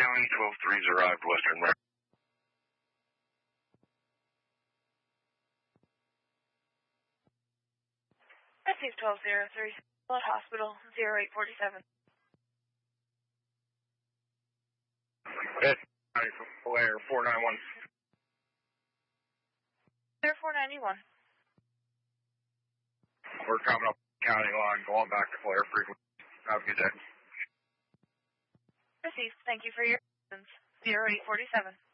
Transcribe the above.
County 12-3's arrived, Western Maryland. Received 1203, Hospital 0847. It's Blair 491. Blair 491. We're coming up county line, going back to Blair frequency. Have a good day. Received. Thank you for your assistance. 0847.